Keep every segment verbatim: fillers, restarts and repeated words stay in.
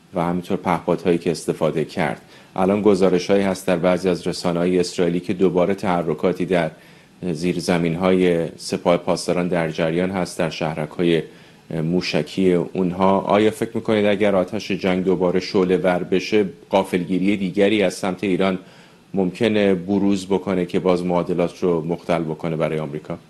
و همینطور پهپادهایی که استفاده کرد. الان گزارش‌هایی هست در بعضی از رسانه‌های اسرائیلی که دوباره تحرکاتی در زیرزمین‌های سپاه پاسداران در جریان هست در شهرک‌های موشکی اونها. آیا فکر می‌کنید اگر آتش جنگ دوباره شعله‌ور بشه غافلگیری دیگری از سمت ایران ممکنه بروز بکنه که باز معادلات رو مختل بکنه برای آمریکا؟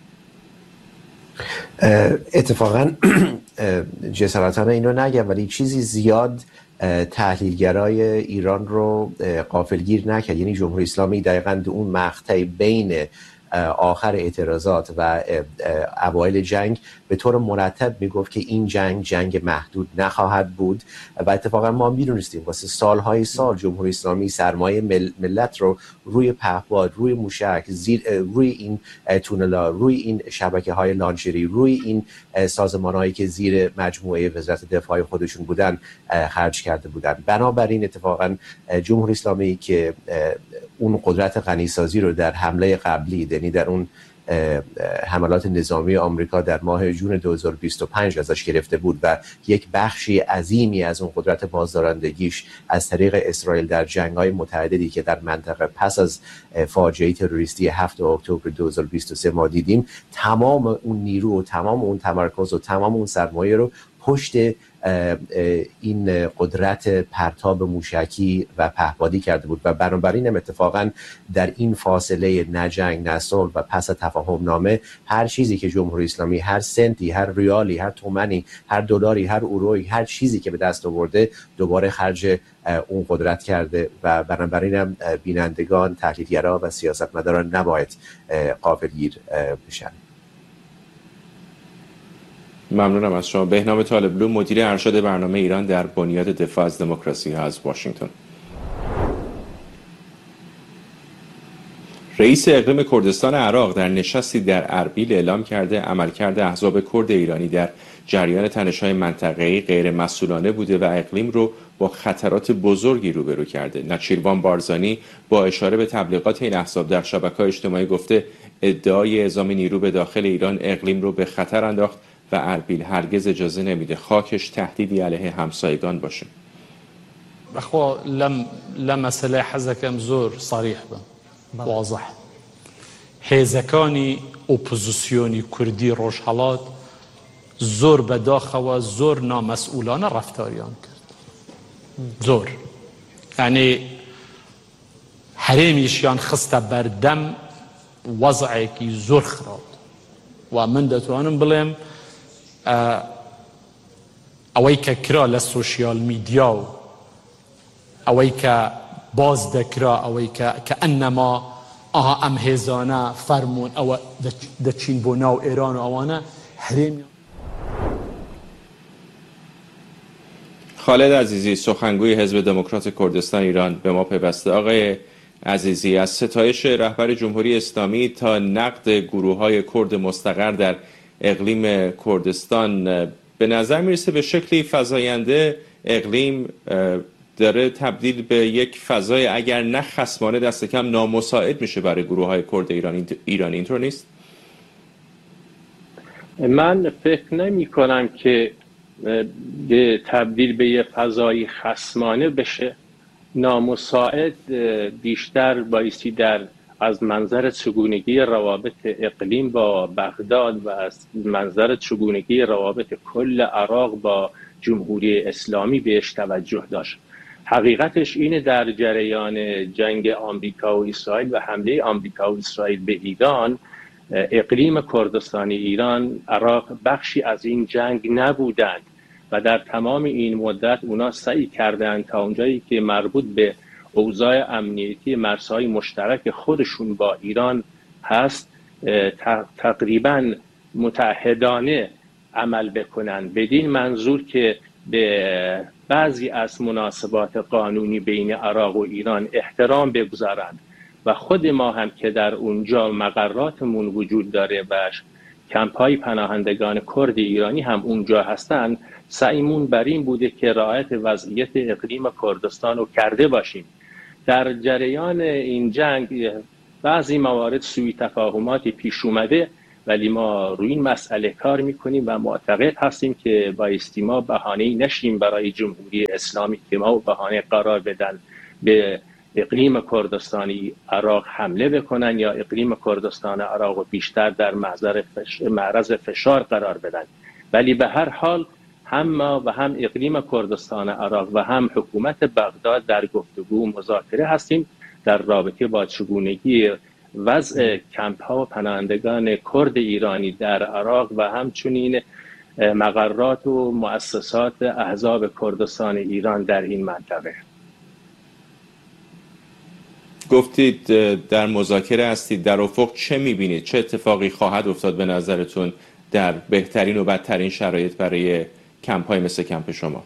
اتفاقا جسارتانه اینو نگم، ولی چیزی زیاد تحلیلگرای ایران رو غافلگیر نکرد. یعنی جمهوری اسلامی دقیقاً اون مقطع بین آخر اعتراضات و اوایل جنگ به طور مرتب میگفت که این جنگ جنگ محدود نخواهد بود و اتفاقا ما میدونستیم واسه سالهای سال جمهوری اسلامی سرمایه مل، ملت رو روی پهپاد، روی موشک، زیر روی این تونلا، روی این شبکه های لانچری، روی این سازمان هایی که زیر مجموعه وزارت دفاع خودشون بودن خرج کرده بودن. بنابراین اتفاقا جمهوری اسلامی که اون قدرت غنیسازی رو در حمله قبلی، یعنی در اون حملات نظامی آمریکا در ماه جون دو هزار و بیست و پنج ازش گرفته بود و یک بخشی عظیمی از اون قدرت بازدارندگیش از طریق اسرائیل در جنگ‌های متعددی که در منطقه پس از فاجعه تروریستی هفتم اکتبر دو هزار و بیست و سه ما دیدیم، تمام اون نیرو و تمام اون تمرکز و تمام اون سرمایه رو پشت این قدرت پرتاب موشکی و پهپادی کرده بود و بنابراین هم اتفاقا در این فاصله نه جنگ نه صلح و پس تفاهم نامه هر چیزی که جمهوری اسلامی، هر سنتی، هر ریالی، هر تومانی، هر دلاری، هر اوروی، هر چیزی که به دست آورده دوباره خرج اون قدرت کرده و بنابراین هم بینندگان، تحلیلگرا و سیاستمداران نباید غافلگیر بشن. ممنونم از شما. بهنام طالبلو، مدیر ارشد برنامه ایران در بنیاد دفاع از دموکراسی از واشنگتن. رئیس اقلیم کردستان عراق در نشستی در اربیل اعلام کرده عملکرد احزاب کرد ایرانی در جریان تنش‌های منطقه‌ای غیر مسئولانه بوده و اقلیم رو با خطرات بزرگی روبرو کرده. نچیروان بارزانی با اشاره به تبلیغات این احزاب در شبکه‌های اجتماعی گفته ادعای اعزام نیرو به داخل ایران اقلیم رو به خطر انداخت و اربیل هرگز اجازه نمیده خاکش تهدیدی علیه همسایگان باشه. اخو لم لما مسئله حزکم زور صریح بم واضح. حیزکانی اپوزیسیونی کردی روشهلات زور بداخه و زور نامسئولانه رفتاریان کرد. زور یعنی حریمیشیان خسته بردم وضعی که زور خراب و من دتوانم بلیم اوی که کرا لسوشیال میدیا و اوی که باز دکرا اوی که که انما آها ام هزانه فرمون او د چین بونا و ایران و اوانه حریم. خالد عزیزی، سخنگوی حزب دموکرات کردستان ایران، به ما پیوسته. آقای عزیزی، از ستایش رهبر جمهوری اسلامی تا نقد گروه‌های کرد مستقر در اقلیم کردستان، به نظر میرسه به شکلی فزاینده اقلیم داره تبدیل به یک فضای اگر نه خصمانه دست کم نامساعد میشه برای گروه‌های کرد ایرانی ایرانی اینطور نیست؟ من فکر نمی کنم که به تبدیل به یک فضای خصمانه بشه. نامساعد بیشتر بایستی در از منظر چگونگی روابط اقلیم با بغداد و از منظر چگونگی روابط کل عراق با جمهوری اسلامی بهش توجه داشت. حقیقتش اینه در جریان جنگ آمریکا و اسرائیل و حمله آمریکا و اسرائیل به ایران، اقلیم کردستان ایران، عراق بخشی از این جنگ نبودند و در تمام این مدت اونا سعی کردند تا اونجایی که مربوط به اوضاع امنیتی مرزهای مشترک خودشون با ایران هست تقریباً متحدانه عمل بکنن، بدین منظور که به بعضی از مناسبات قانونی بین عراق و ایران احترام بگذارند و خود ما هم که در اونجا مقراتمون وجود داره و کمپ‌های پناهندگان کرد ایرانی هم اونجا هستن، سعیمون بر این بوده که رعایت وضعیت اقلیم کردستان رو کرده باشیم. در جریان این جنگ بعضی موارد سوء تفاهماتی پیش اومده ولی ما روی این مسئله کار میکنیم و معتقد هستیم که بایستی ما بهانه‌ای نشیم برای جمهوری اسلامی که ما بهانه قرار بدن به اقلیم کردستانی عراق حمله بکنن یا اقلیم کردستان عراق بیشتر در معرض فشار قرار بدن. ولی به هر حال هم ما و هم اقلیم کردستان عراق و هم حکومت بغداد در گفتگو مذاکره هستیم در رابطه با چگونگی وضع کمپ ها و پناهندگان کرد ایرانی در عراق و همچنین مقرات و مؤسسات احزاب کردستان ایران در این منطقه. گفتید در مذاکره هستید، در افق چه میبینید؟ چه اتفاقی خواهد افتاد به نظرتون در بهترین و بدترین شرایط برای کمپ های مثل کمپ شما؟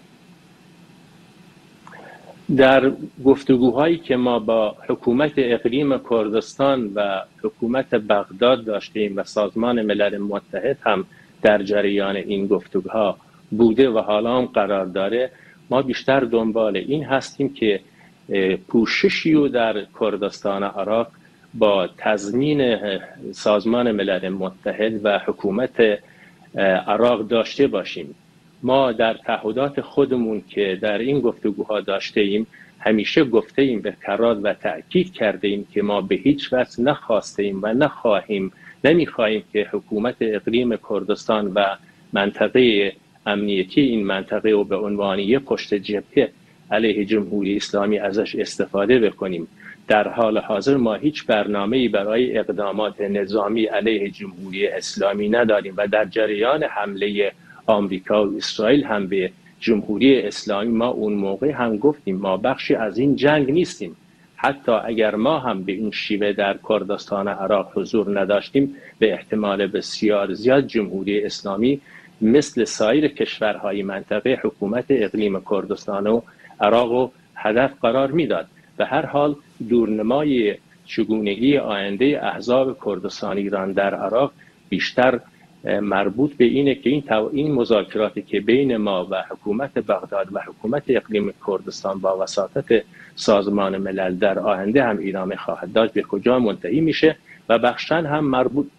در گفتگوهایی که ما با حکومت اقلیم کردستان و حکومت بغداد داشتیم و سازمان ملل متحد هم در جریان این گفتگوها بوده و حالا هم قرار داره، ما بیشتر دنبال این هستیم که پوششی رو در کردستان عراق با تضمین سازمان ملل متحد و حکومت عراق داشته باشیم. ما در تعهدات خودمون که در این گفتگوها داشته ایم همیشه گفته ایم به کرات و تأکید کرده ایم که ما به هیچ وجه نخواسته ایم و نخواهیم نمیخواهیم که حکومت اقلیم کردستان و منطقه امنیتی این منطقه و به عنوان یک پشت جبهه علیه جمهوری اسلامی ازش استفاده بکنیم. در حال حاضر ما هیچ برنامه‌ای برای اقدامات نظامی علیه جمهوری اسلامی نداریم و در جریان حمله آمریکا و اسرائیل هم به جمهوری اسلامی ما اون موقع هم گفتیم ما بخشی از این جنگ نیستیم. حتی اگر ما هم به این شیوه در کردستان عراق حضور نداشتیم به احتمال بسیار زیاد جمهوری اسلامی مثل سایر کشورهای منطقه حکومت اقلیم کردستان و عراق و هدف قرار میداد. به هر حال دورنمای چگونگی آینده احزاب کردستان ایران در عراق بیشتر مربوط به اینه که این این مذاکراتی که بین ما و حکومت بغداد و حکومت اقلیم کردستان با وساطت سازمان ملل در آینده هم ادامه خواهد داشت به کجا منتهی میشه و بخشاً هم مربوط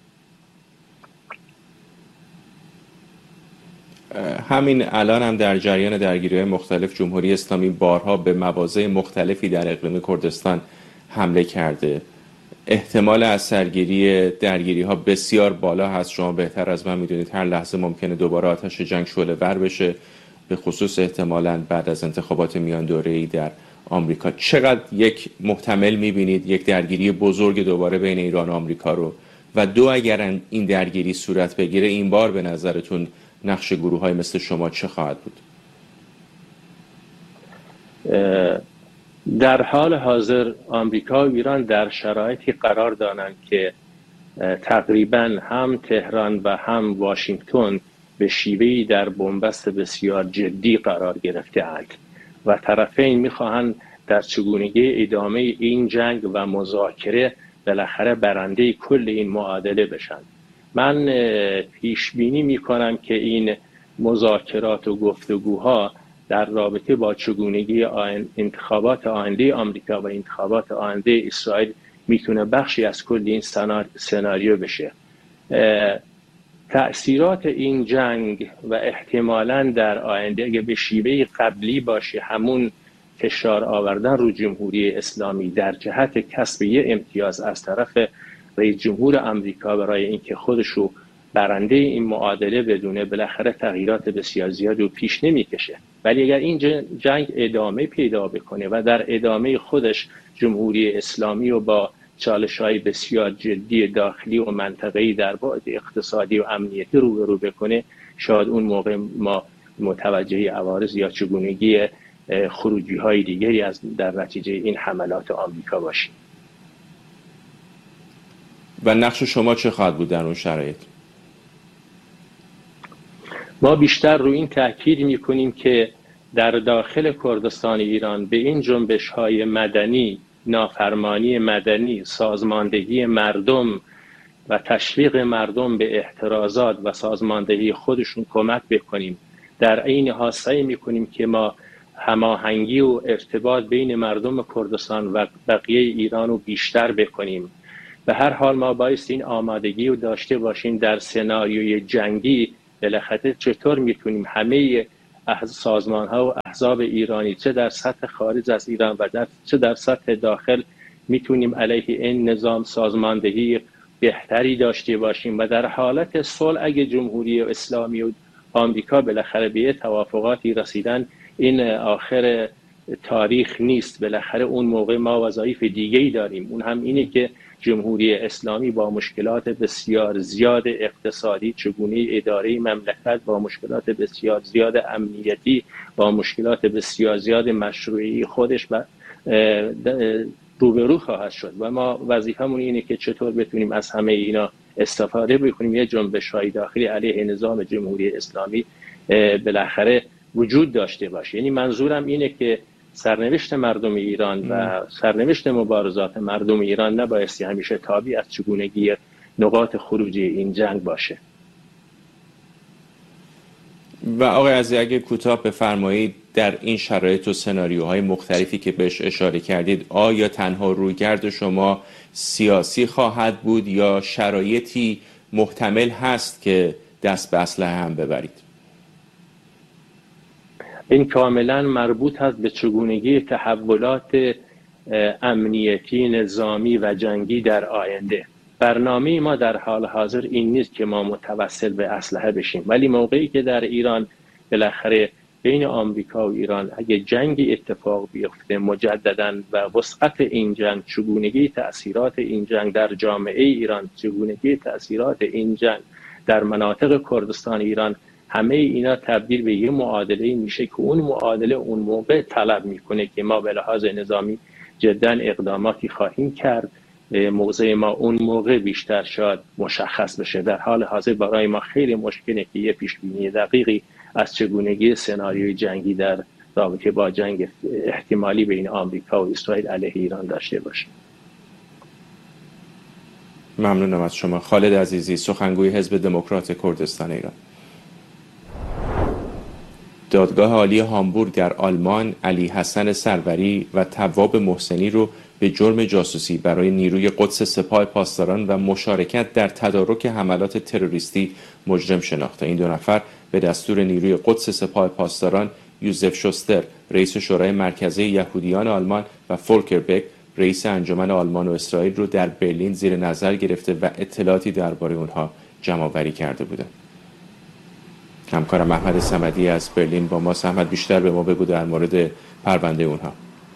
همین الان هم در جریان درگیری‌های مختلف جمهوری اسلامی بارها به مواضع مختلفی در اقلیم کردستان حمله کرده. احتمال اثرگیری درگیری ها بسیار بالا هست. شما بهتر از من میدونید هر لحظه ممکنه دوباره آتش جنگ شعله ور بشه، به خصوص احتمالاً بعد از انتخابات میان دوره‌ای در آمریکا. چقدر یک محتمل میبینید یک درگیری بزرگ دوباره بین ایران و آمریکا رو؟ و دو، اگر این درگیری صورت بگیره این بار به نظرتون نقش گروه‌های مثل شما چه خواهد بود؟ در حال حاضر آمریکا و ایران در شرایطی قرار دارند که تقریبا هم تهران و هم واشنگتن به شیوهی در بنبست بسیار جدی قرار گرفته‌اند و طرفین می‌خواهند در چگونگی ادامه این جنگ و مذاکره بالاخره برنده کل این معادله بشن. من پیش بینی می‌کنم که این مذاکرات و گفتگوها در رابطه با چگونگی انتخابات آینده آمریکا و انتخابات آینده اسرائیل میتونه بخشی از کل این سناریو بشه. تأثیرات این جنگ و احتمالاً در آینده اگه به شیوه قبلی باشه همون فشار آوردن رو جمهوری اسلامی در جهت کسب یه امتیاز از طرف رئیس جمهور آمریکا برای اینکه خودشو برنده این معادله بدونه بالاخره تغییرات بسیار زیادی رو پیش نمیکشه. ولی اگر این جنگ ادامه پیدا بکنه و در ادامه خودش جمهوری اسلامی رو با چالش‌های بسیار جدی داخلی و منطقه‌ای در بعد اقتصادی و امنیتی روبرو بکنه، شاید اون موقع ما متوجه عوارض یا چگونگی خروجی‌های دیگری از در نتیجه این حملات آمریکا باشیم. و نقش شما چه خواهد بود در اون شرایط؟ ما بیشتر روی این تاکید میکنیم که در داخل کردستان ایران به این جنبش‌های مدنی، نافرمانی مدنی، سازماندهی مردم و تشویق مردم به احترازات و سازماندهی خودشون کمک بکنیم. در این حال سعی میکنیم که ما هماهنگی و ارتباط بین مردم کردستان و بقیه ایران رو بیشتر بکنیم. به هر حال ما باید این آمادگی رو داشته باشیم در سناریوی جنگی بالاخره چطور میتونیم همه سازمان ها و احزاب ایرانی چه در سطح خارج از ایران و در چه در سطح داخل میتونیم علیه این نظام سازماندهی بهتری داشته باشیم و در حالت صلح اگه جمهوری اسلامی و آمریکا بالاخره به توافقاتی رسیدن این آخر تاریخ نیست. بالاخره اون موقع ما وظایف دیگه‌ای داریم، اون هم اینه که جمهوری اسلامی با مشکلات بسیار زیاد اقتصادی، چگونه اداره مملکت با مشکلات بسیار زیاد امنیتی، با مشکلات بسیار زیاد مشروعی خودش و روبرو خواهد شد و ما وظیفمون اینه که چطور بتونیم از همه اینا استفاده بکنیم. یه جنبش‌های داخلی علیه نظام جمهوری اسلامی بالاخره وجود داشته باشه. یعنی منظورم اینه که سرنوشت مردم ایران و سرنوشت مبارزات مردم ایران نبایستی همیشه تابع از چگونگی نقاط خروج این جنگ باشه. و آقای عزیزی اگه کوتاه بفرمایید در این شرایط و سناریوهای مختلفی که بهش اشاره کردید، آیا تنها رویکرد شما سیاسی خواهد بود یا شرایطی محتمل هست که دست به اسلحه هم ببرید؟ این کاملا مربوط است به چگونگی تحولات امنیتی، نظامی و جنگی در آینده. برنامه ما در حال حاضر این نیست که ما متوسل به اسلحه بشیم، ولی موقعی که در ایران بالاخره بین آمریکا و ایران اگه جنگی اتفاق بیفته مجدداً و وسعت این جنگ، چگونگی تأثیرات این جنگ در جامعه ایران، چگونگی تأثیرات این جنگ در مناطق کردستان ایران، همه اینا تبدیل به یه معادله میشه که اون معادله اون موقع طلب میکنه که ما به لحاظ نظامی جداً اقداماتی خواهیم کرد. موضع ما اون موقع بیشتر شاید مشخص بشه. در حال حاضر برای ما خیلی مشکله که یه پیشبینی دقیقی از چگونگی سناریوی جنگی در رابطه با جنگ احتمالی بین آمریکا و اسرائیل علیه ایران داشته باشیم. ممنونم از شما. خالد عزیزی، سخنگوی حزب دموکرات کردستان ایران. دادگاه عالی هامبورگ در آلمان علی حسن سروری و تواب محسنی رو به جرم جاسوسی برای نیروی قدس سپاه پاسداران و مشارکت در تدارک حملات تروریستی مجرم شناخته. این دو نفر به دستور نیروی قدس سپاه پاسداران یوزف شوستر، رئیس شورای مرکزی یهودیان آلمان، و فولکر بک، رئیس انجمن آلمان و اسرائیل رو در برلین زیر نظر گرفته و اطلاعاتی درباره اونها جمع‌آوری کرده بودند. همکارم احمد صمدی از برلین با ما. احمد، بیشتر به ما بگو در مورد پرونده اونها.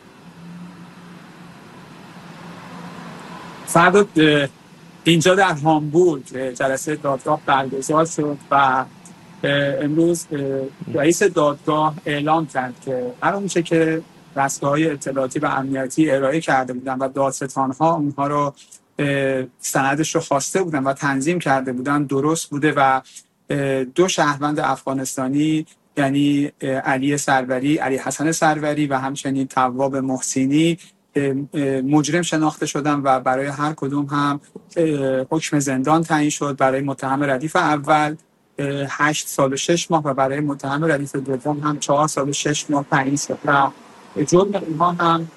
فردا اینجا در هامبورگ جلسه دادگاه برگزار شد و امروز رئیس دادگاه اعلام کرد که قرار میشه که دستگاه‌های اطلاعاتی و امنیتی ارائه کرده بودن و دادستان‌ها اونها رو سندش رو خواسته بودن و تنظیم کرده بودن درست بوده و دو شهروند افغانستانی، یعنی علی سروری، علی حسن سروری و همچنین تواب محسنی، مجرم شناخته شدن و برای هر کدوم هم حکم زندان تعیین شد. برای متهم ردیف اول هشت سال و شش ماه و برای متهم ردیف دوم هم چهار سال و شش ماه تعیین شد و جرم اینها هم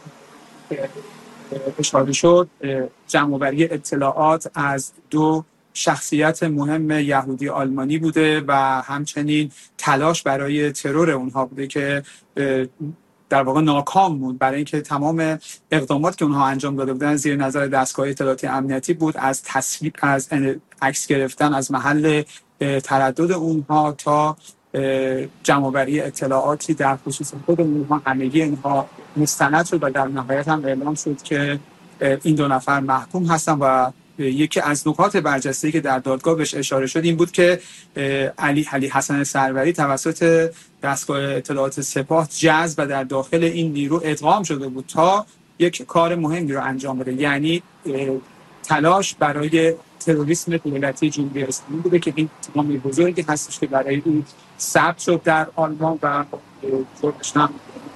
اشاره شد جمع‌آوری اطلاعات از دو شخصیت مهم یهودی آلمانی بوده و همچنین تلاش برای ترور اونها بوده که در واقع ناکام بود، برای اینکه تمام اقدامات که اونها انجام داده بودن زیر نظر دستگاه اطلاعاتی امنیتی بود، از تصویر، از عکس گرفتن از محل تردد اونها تا جمع‌آوری اطلاعاتی در خصوص خود اونها، همگی اینها مستند شد و در نهایت هم اعلام شد که این دو نفر محکوم هستن. و یکی از نکات برجسته‌ای که در دادگاه بهش اشاره شد این بود که علی علی حسن سروری توسط دستگاه اطلاعات سپاه جذب و در داخل این نیرو ادغام شده بود تا یک کار مهمی رو انجام بده، یعنی تلاش برای تروریسم دولتی جمهوری اسلامی بوده که این تمامی بزرگی هستش که برای این ثبت شد در آلمان و خودش هم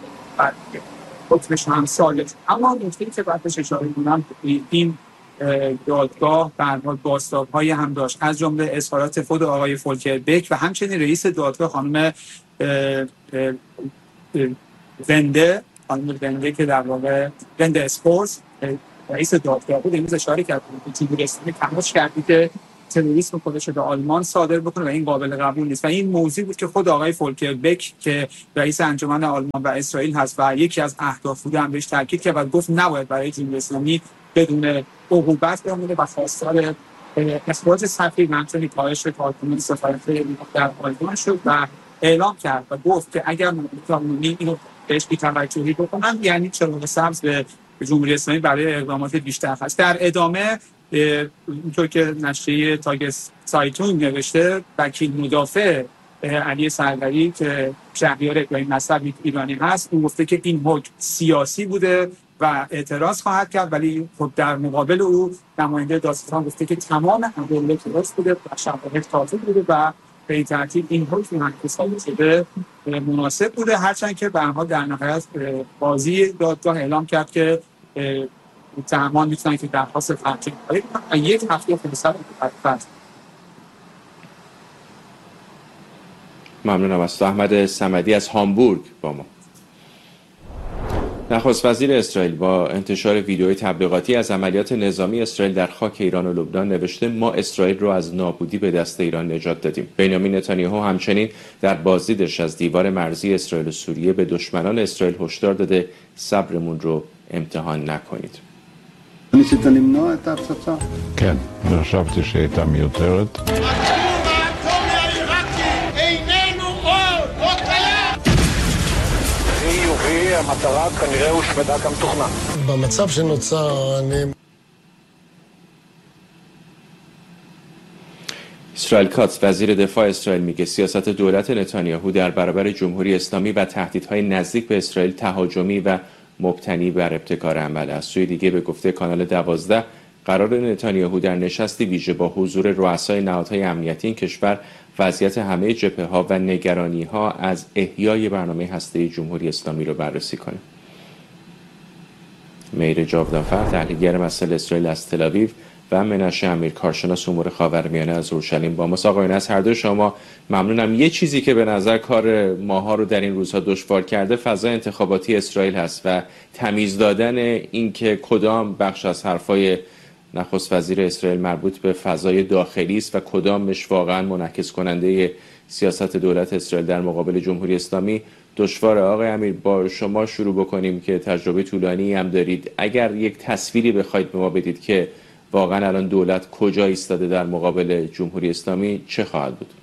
حکمش هم صادر شد. اما نکته‌ای که باید بهش اشاره کنم این دادگاه به هر حال بازتاب‌هایی هم داشت، از جمله اظهارات خود آقای فولکر بک و همچنین رئیس دادگاه خانم ونده خانم ونده که در واقع ونده اسپورس رئیس دادگاه بود امروز اشاره کرد که جمهوری اسلامی تماس کردی که تروریسم خودش رو به آلمان صادر بکنه و این قابل قبول نیست و این موضوع بود که خود آقای فولکر بک که رئیس انجمن آلمان و اسرائیل هست و یکی از اهداف بوده هم بهش تاکید کرد و گفت نباید برای جمهوری اسلامی بدون عقوبت بمونه و خواستار اخراج سفیر منطقی کاهش کارکنان سفارت در آلمان شد و اعلام کرد و گفت که اگر ممکنه اینو بهش بی‌توجهی بکنن یعنی چراغ سبز به جمهوری اسلامی برای اقدامات بیشتر هست. در ادامه اینطور که نشریه تاگس سایتون نوشته وکیل مدافع علی سروری که شهریار ابراهیم نصر ایرانی هست اون گفته که این حکم سیاسی بوده و اعتراض خواهد کرد ولی خب در مقابل او نماینده دادستان گفته که تمام ادله درست بوده و شواهد کافی بوده و به این ترتیب این حکم منتسب شده مناسب بوده هرچند که به هر حال در نهایت قاضی دادگاه اعلام کرد که متهمان میتونن که درخواست تمدید کنن یک هفته فرصت فرصت. ممنونم از احمد صمدی از هامبورگ با ما. نخست وزیر اسرائیل با انتشار ویدیوی تبلیغاتی از عملیات نظامی اسرائیل در خاک ایران و لبنان نوشته ما اسرائیل رو از نابودی به دست ایران نجات دادیم. بنیامین نتانیاهو همچنین در بازدیدش از دیوار مرزی اسرائیل و سوریه به دشمنان اسرائیل هشدار داده صبرمون رو امتحان نکنید. ניסית למנוע את ההפצצה? כן, וחשבתי שהייתה מיותרת. האטומי העיראקי איננו עוד, לא קיים! חיובי, המטרה כנראה הושמדה כמתוכנן. במצב שנוצר אני... اسرائیل کاتس وزیر دفاع اسرائیل میگه سیاست دولت نتانیاهو در برابر جمهوری اسلامی و تهدیدهای نزدیک به اسرائیل تهاجمی و مبتنی بر ابتکار عمل است. سوی دیگه به گفته کانال دوازده قرار نتانیاهو در نشستی ویژه با حضور رؤسای نهادهای امنیتی این کشور وضعیت همه جبهه‌ها و نگرانی‌ها از احیای برنامه هسته‌ای جمهوری اسلامی رو بررسی کنه. میر جاودانفر تحلیلگر مسائل اسرائیل از تل آویو و منشه امیر کارشناس امور خاورمیانه از اورشلیم با ماست. آقایان از هر دو شما ممنونم. یه چیزی که به نظر کار ماها رو در این روزها دشوار کرده فضای انتخاباتی اسرائیل هست و تمیز دادن این که کدام بخش از حرفای نخست وزیر اسرائیل مربوط به فضای داخلی است و کدامش واقعا منعکس کننده سیاست دولت اسرائیل در مقابل جمهوری اسلامی دشواره. آقای امیر با شما شروع بکنیم که تجربه طولانی هم دارید. اگر یک تصویری بخواید به ما بدید که واقعا الان دولت کجا ایستاده در مقابل جمهوری اسلامی چه خواهد بود؟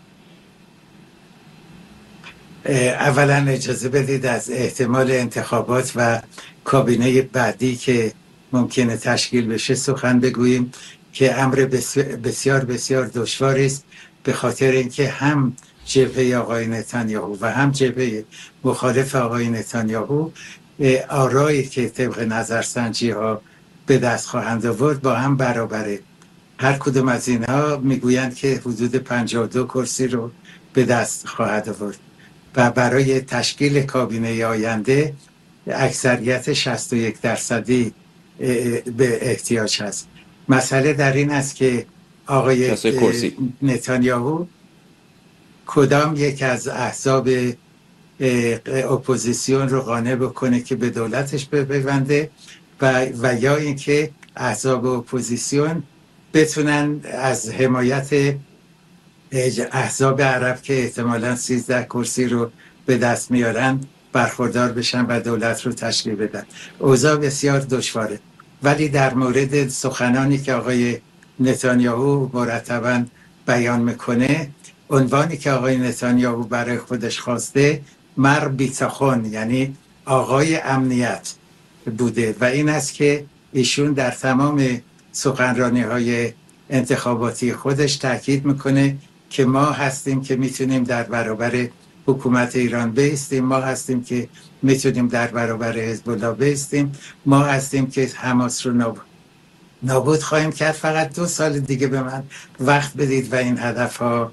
اولا اجازه بدید از احتمال انتخابات و کابینه بعدی که ممکنه تشکیل بشه سخن بگوییم که امر بسیار بسیار دشواری است به خاطر اینکه هم جبهه آقای نتانیاهو و هم جبهه مخالف آقای نتانیاهو آرایی که طبق نظرسنجی ها به دست خواهند آورد با هم برابره. هر کدوم از اینها میگویند که حدود پنجاه و دو کرسی رو به دست خواهد آورد و برای تشکیل کابینه آینده اکثریت شصت و یک درصدی به احتیاج هست. مسئله در این است که آقای نتانیاهو کدام یک از احزاب اپوزیسیون رو قانع بکنه که به دولتش بپیونده و, و یا اینکه احزاب اپوزیسیون بتونن از حمایت احزاب عرب که احتمالاً سیزده کرسی رو به دست میارن برخوردار بشن و دولت رو تشکیل بدن. اوضاع بسیار دشواره. ولی در مورد سخنانی که آقای نتانیاهو مرتباً بیان میکنه، عنوانی که آقای نتانیاهو برای خودش خواسته مر بیتاخون یعنی آقای امنیت بوده و این است که ایشون در تمام سخنرانی های انتخاباتی خودش تاکید میکنه که ما هستیم که میتونیم در برابر حکومت ایران بایستیم، ما هستیم که میتونیم در برابر حزب الله بایستیم، ما هستیم که حماس رو نابود نابود خواهیم کرد. فقط دو سال دیگه به من وقت بدید و این هدف ها.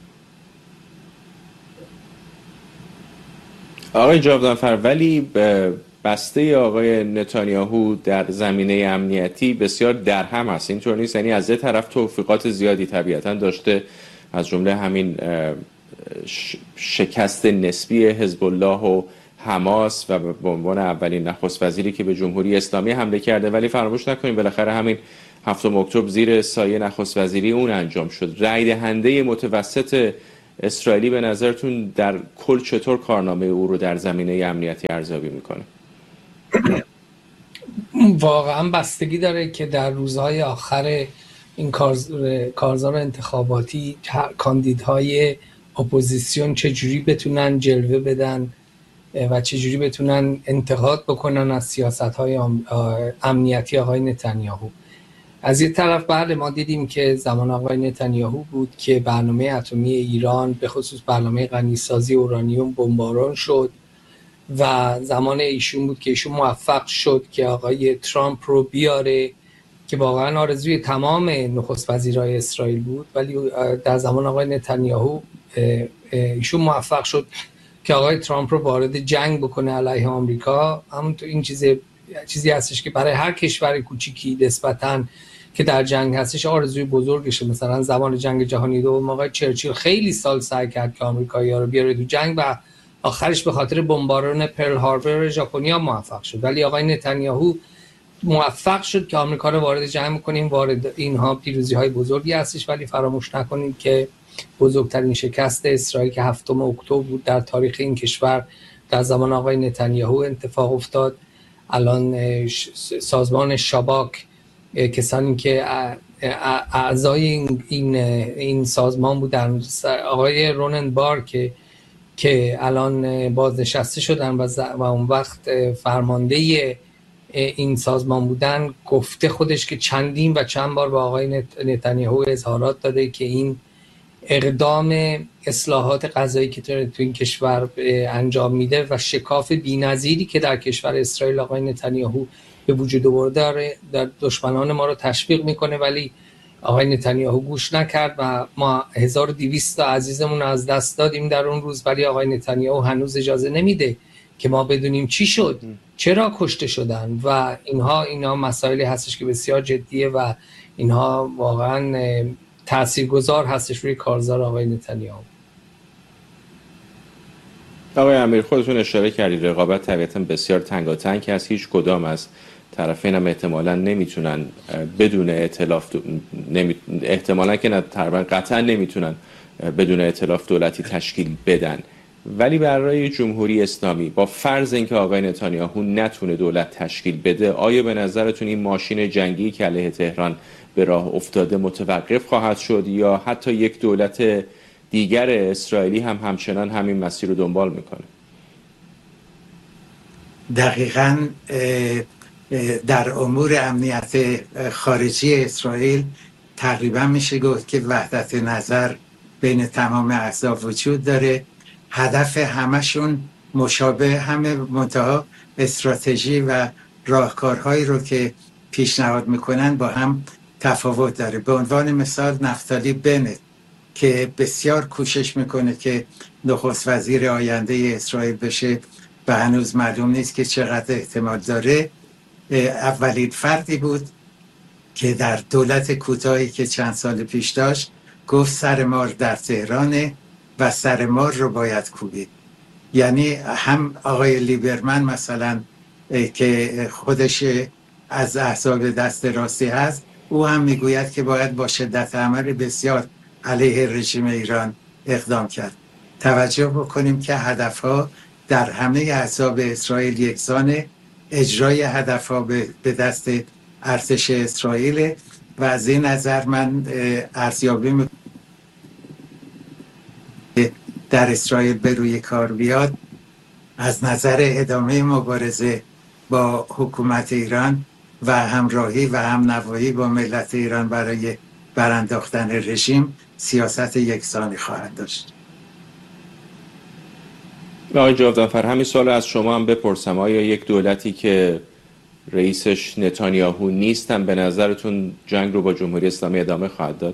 آقای جاودانفر ولی بسته آقای نتانیاهو در زمینه امنیتی بسیار درهم هست، اینطور نیست؟ یعنی از یه طرف توفیقات زیادی طبیعتا داشته، از جمله همین شکست نسبی حزب الله و حماس و به عنوان اولین نخست وزیری که به جمهوری اسلامی حمله کرده. ولی فراموش نکنیم بالاخره همین هفتم اکتبر زیر سایه نخست وزیری اون انجام شد. رای دهنده متوسط اسرائیلی به نظرتون در کل چطور کارنامه او رو در زمینه امنیتی ارزیابی میکنه؟ واقعا بستگی داره که در روزهای آخر این کارزار انتخاباتی کاندیدهای اپوزیسیون چجوری بتونن جلوه بدن و چجوری بتونن انتقاد بکنن از سیاست‌های امنیتی آقای نتانیاهو. از یک طرف بله ما دیدیم که زمان آقای نتانیاهو بود که برنامه اتمی ایران به خصوص برنامه غنیسازی اورانیوم بمباران شد و زمان ایشون بود که ایشون موفق شد که آقای ترامپ رو بیاره که واقعا آرزوی تمام نخست وزیرای اسرائیل بود. ولی در زمان آقای نتانیاهو ایشون موفق شد که آقای ترامپ رو وارد جنگ بکنه علیه آمریکا. همونطور این چیز چیزی هستش که برای هر کشور کوچیکی نسبتاً که در جنگ هستش آرزوی بزرگشه. مثلا زمان جنگ جهانی دوم آقای چرچیل خیلی سال سعی کرد که آمریکایی‌ها رو بیاره تو جنگ و آخرش به خاطر بمباران پرل هاربر ژاپنیا موفق شد. ولی آقای نتانیاهو موفق شد که آمریکا رو وارد جنگ بکنیم. وارد اینها پیروزی‌های بزرگی هستش، ولی فراموش نکنید که بزرگترین شکست اسرائیل که هفتم اکتبر بود در تاریخ این کشور در زمان آقای نتانیاهو اتفاق افتاد. الان سازمان شباک، کسانی که اعضای این این این سازمان بودن، آقای رونن بار که که الان بازنشسته شدن و, و اون وقت فرمانده این سازمان بودن، گفته خودش که چندین و چند بار با آقای نتانیاهو اظهارات داده که این اقدام اصلاحات قضایی که تو این کشور انجام میده و شکاف بی‌نظیری که در کشور اسرائیل آقای نتانیاهو به وجود آورده در دشمنان ما رو تشویق میکنه. ولی آقای نتانیاهو گوش نکرد و ما هزار و دویست تا عزیزمون از دست دادیم در اون روز. ولی آقای نتانیاهو هنوز اجازه نمیده که ما بدونیم چی شد، چرا کشته شدن و اینها اینها مسائلی هستش که بسیار جدیه و اینها واقعا تاثیرگذار هستش روی کارزار آقای نتانیاهو. آقای امیر، خودتون اشاره کردید رقابت طبیعتاً بسیار تنگاتنگ هست. هیچ کدام از طرفین هم احتمالاً نمیتونن بدون ائتلاف دو... نمی... احتمالاً که نه تقریباً قطعاً نمیتونن بدون ائتلاف دولتی تشکیل بدن. ولی برای جمهوری اسلامی با فرض اینکه آقای نتانیاهو نتونه دولت تشکیل بده، آیا به نظرتون این ماشین جنگی که علیه تهران به راه افتاده متوقف خواهد شد یا حتی یک دولت دیگر اسرائیلی هم همچنان همین مسیر رو دنبال میکنه؟ دقیقاً در امور امنیت خارجی اسرائیل تقریبا میشه گفت که وحدت نظر بین تمام احزاب وجود داره. هدف همشون مشابه، همه منتها استراتژی و راهکارهایی رو که پیشنهاد میکنن با هم تفاوت داره. به عنوان مثال نفتالی بنت که بسیار کوشش میکنه که نخست وزیر آینده اسرائیل بشه و هنوز معلوم نیست که چقدر احتمال داره، اولین فردی بود که در دولت کوتاهی که چند سال پیش داشت گفت سر مار در تهرانه و سر مار رو باید کوبید. یعنی هم آقای لیبرمن مثلا که خودش از احزاب دست راستی هست، او هم میگوید که باید با شدت عمل بسیار علیه رژیم ایران اقدام کرد. توجه بکنیم که هدفها در همه احزاب اسرائیل یکسانه، اجرای هدفها به دست ارتش اسرائیل و از این نظر من ارزیابی میکنم در اسرائیل به روی کار بیاد از نظر ادامه مبارزه با حکومت ایران و همراهی و همنوایی با ملت ایران برای برانداختن رژیم سیاست یکسانی خواهد داشت. آقای جاودانفر، همین سوال از شما هم بپرسم، آیا یک دولتی که رئیسش نتانیاهو نیستن به نظرتون جنگ رو با جمهوری اسلامی ادامه خواهد داد؟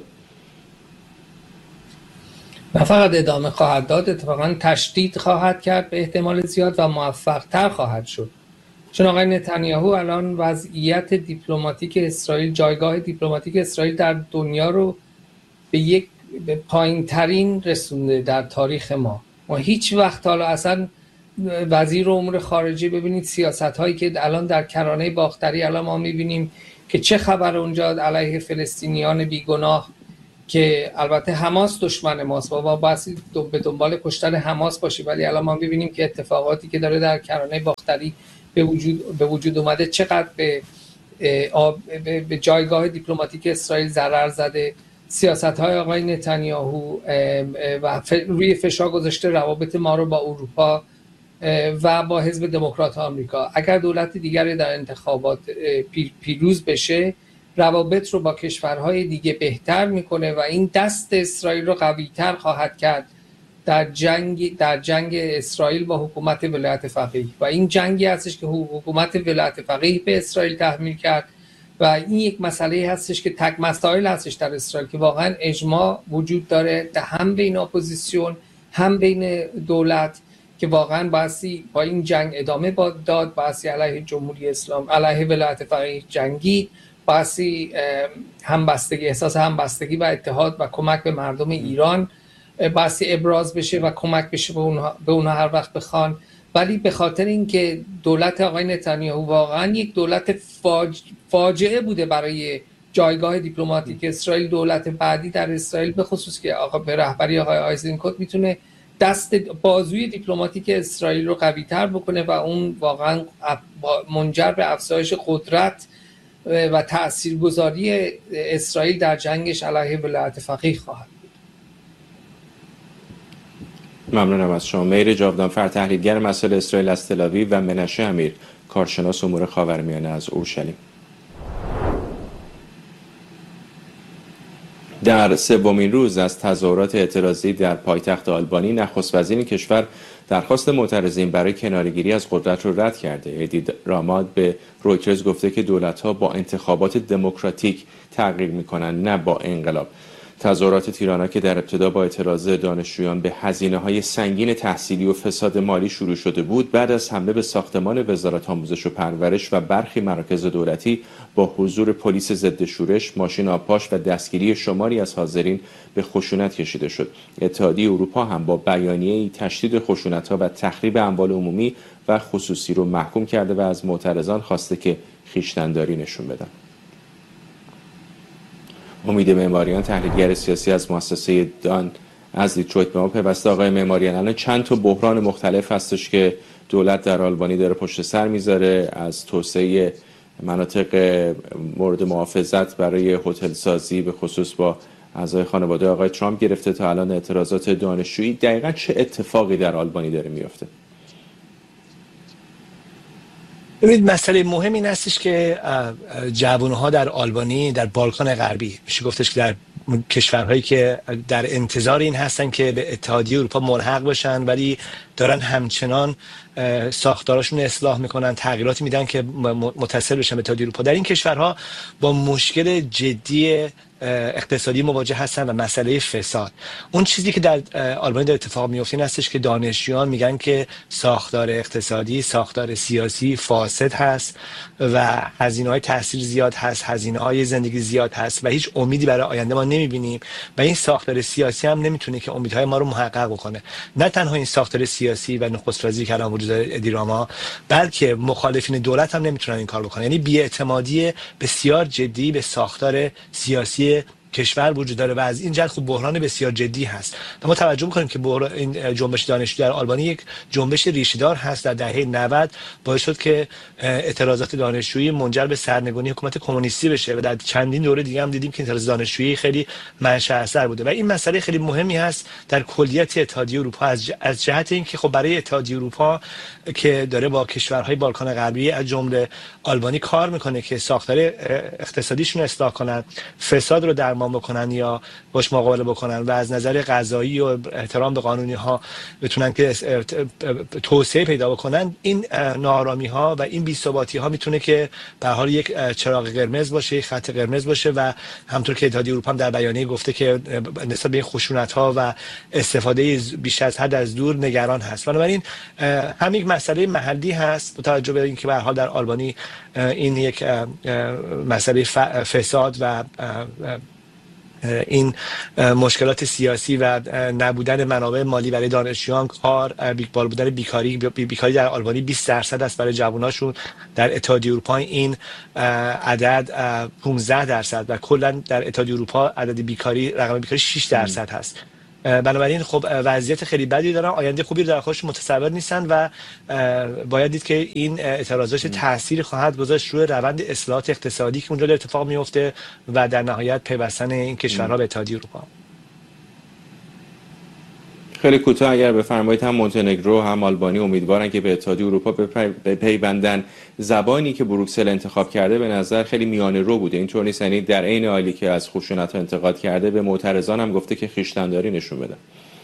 نه فقط ادامه خواهد داد، اتفاقا تشدید خواهد کرد به احتمال زیاد و موفق تر خواهد شد. چون آقای نتانیاهو الان وضعیت دیپلماتیک اسرائیل، جایگاه دیپلماتیک اسرائیل در دنیا رو به یک به پایین ترین رسونده در تاریخ ما. ما هیچ وقت حالا اصلا وزیر امور خارجه، ببینید سیاست هایی که الان در کرانه باختری الان ما میبینیم که چه خبر اونجا علیه فلسطینیان بیگناه که البته حماس دشمن ماست و ما باید به دنبال کشتن حماس باشیم، ولی الان ما میبینیم که اتفاقاتی که داره در کرانه باختری به وجود به وجود اومده چقدر به به جایگاه دیپلماتیک اسرائیل ضرر زده. سیاست‌های آقای نتانیاهو و روی فشار گذاشته روابط ما رو با اروپا و با حزب دموکرات آمریکا. اگر دولت دیگری در انتخابات پیروز بشه، روابط رو با کشورهای دیگه بهتر میکنه و این دست اسرائیل رو قوی‌تر خواهد کرد در جنگ در جنگ اسرائیل با حکومت ولایت فقیه. و این جنگی هستش که حکومت ولایت فقیه به اسرائیل تحمیل کرد و این یک مسئله هستش که تک مسائل هستش در اسرائیل که واقعا اجماع وجود داره هم بین اپوزیسیون هم بین دولت که واقعا باسی با این جنگ ادامه داد، باسی علیه جمهوری اسلام، علیه ولایت فقیه جنگی، باسی همبستگی، احساس همبستگی و اتحاد و کمک به مردم ایران باسی ابراز بشه و کمک بشه به اونها به اونها هر وقت بخوان. ولی به خاطر اینکه دولت آقای نتانیاهو واقعا یک دولت فاج... فاجعه بوده برای جایگاه دیپلماتیک اسرائیل، دولت بعدی در اسرائیل به خصوص که آقا به رهبری آقای آیزنکوت میتونه دست بازوی دیپلماتیک اسرائیل رو قوی‌تر بکنه و اون واقعا منجر به افزایش قدرت و تاثیرگذاری اسرائیل در جنگش علیه ولایت فقیه خواهد بود. ممنونم از شما. مهر جاودانفر، تحلیلگر مسائل اسرائیل از تل‌آویو و منشه امیر، کارشناس امور خاورمیانه از اورشلیم. در سومین روز از تظاهرات اعتراضی در پایتخت آلبانی، نخست وزیر کشور درخواست معترضین برای کناره‌گیری از قدرت رو رد کرده. ادی راماد به رویترز گفته که دولت‌ها با انتخابات دموکراتیک تغییر می‌کنند، نه با انقلاب. تظاهرات تیرانا که در ابتدا با اعتراض دانشجویان به هزینه‌های سنگین تحصیلی و فساد مالی شروع شده بود، بعد از حمله به ساختمان وزارت آموزش و پرورش و برخی مراکز دولتی با حضور پلیس ضد شورش، ماشین آبپاش و دستگیری شماری از حاضرین به خشونت کشیده شد. اتحادیه اروپا هم با بیانیه‌ای تشدید خشونت‌ها و تخریب اموال عمومی و خصوصی رو محکوم کرده و از معترضان خواسته که خویشتن‌داری نشون بدن. امید معماریان، تحلیلگر سیاسی از مؤسسه دان از دیترویت، به ما پیوسته. آقای معماریان، الان چند تا بحران مختلف هستش که دولت در آلبانی داره پشت سر میذاره، از توسعه مناطق مورد محافظت برای هتل سازی به خصوص با اعضای خانواده آقای ترامپ گرفته تا الان اعتراضات دانشجویی. دقیقاً چه اتفاقی در آلبانی داره میفته؟ ببینید، مسئله مهم این هستش که جوانها در آلبانی، در بالکان غربی، میشه گفتش که در کشورهایی که در انتظار این هستن که به اتحادیه اروپا ملحق بشن ولی دارن همچنان ساختاراشون اصلاح میکنن، تغییراتی میدن که متصل بشن به اتحادیه اروپا، در این کشورها با مشکل جدی اقتصادی مواجه هستن و مسئله فساد. اون چیزی که در آلبانی در اتفاق میفته این هستش که دانشجویان میگن که ساختار اقتصادی، ساختار سیاسی فاسد هست و هزینه‌های تحصیل زیاد هست، هزینه‌های زندگی زیاد هست و هیچ امیدی برای آینده ما نمیبینیم و این ساختار سیاسی هم نمیتونه که امیدهای ما رو محقق بکنه. نه تنها این ساختار سیاسی و نخست وزیری که الان وجود داره ادی راما، بلکه مخالفین دولت هم نمیتونن این کار بکنن. یعنی بی‌اعتمادی بسیار جدی به ساختار سیاسی کشور وجود داره و از این جهت خب بحران بسیار جدی هست. ما توجه می‌کنیم که این جنبش دانشجو در آلبانی یک جنبش ریشه‌دار هست. در دهه نود باعث شد که اعتراضات دانشجویی منجر به سرنگونی حکومت کمونیستی بشه و در چندین دوره دیگه هم دیدیم که اعتراض دانشجویی خیلی منشأ اثر بوده و این مسئله خیلی مهمی هست در کلیت اتحادیه اروپا از از جهت اینکه خب برای اتحادیه اروپا که داره با کشورهای بالکان غربی از جمله آلبانی کار میکنه که ساختار اقتصادیشون اصلاح کنن، فساد رو درمان بکنن یا باش مقابله بکنن و از نظر قضایی و احترام به قانونی ها بتونن که توسعه پیدا بکنن، این ناآرامی ها و این بی‌ثباتی ها میتونه که به حال یک چراغ قرمز باشه، یک خط قرمز باشه و همونطور که اتحادیه اروپا هم در بیانیه گفته که نسبت به خشونت ها و استفاده بیش از حد از دور نگران هست. بنابراین هم یک مسئله محلی هست با توجه به اینکه به هر حال در آلبانی این یک مسئله فساد و این مشکلات سیاسی و نبودن منابع مالی برای دانشجویان، کار، بالا بودن بیکاری بیکاری در آلبانی بیست درصد است برای جواناشون. در اتحادیه اروپا این عدد پانزده درصد و کلا در اتحادیه اروپا عدد بیکاری رقم بیکاری شش درصد هست. بنابراین خب وضعیت خیلی بدی دارن، آینده خوبی رو در خودش متصور نیستن و باید دید که این اعتراضات تأثیری خواهد گذاشت روی روند اصلاحات اقتصادی که اونجا اتفاق میفته و در نهایت پیوستن این کشورها به اتحادیه اروپا. خیلی کوتاه اگر بفرمایید، هم مونتنگرو هم آلبانی امیدوارن که به اتحادیه اروپا بپیوندن. زبانی که بروکسل انتخاب کرده به نظر خیلی میانه رو بوده، اینطور نیست؟ یعنی در عین حالی که از خشونت انتقاد کرده به معترضان هم گفته که خویشتن‌داری نشون بدن.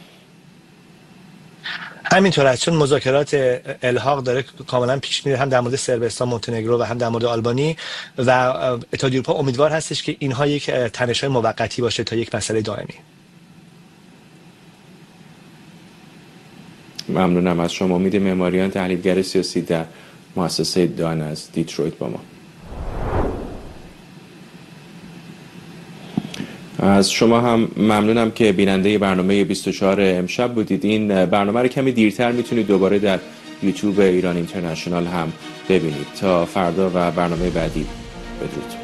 همینطور است، چون مذاکرات الحاق داره کاملا پیش میره، هم در مورد صربستان، مونتنگرو و هم در مورد آلبانی، و اتحادیه اروپا امیدوار هستش که اینها یک تنش‌های موقتی باشه تا یک مسئله دائمی. ممنونم از شما. امید معماریان، تحلیلگر سیاسی در مؤسسه دان از دیترویت با ما. از شما هم ممنونم که بیننده برنامه بیست و چهار امشب بودید. این برنامه رو کمی دیرتر میتونید دوباره در یوتیوب ایران اینترنشنال هم ببینید. تا فردا و برنامه بعدی، بدرود.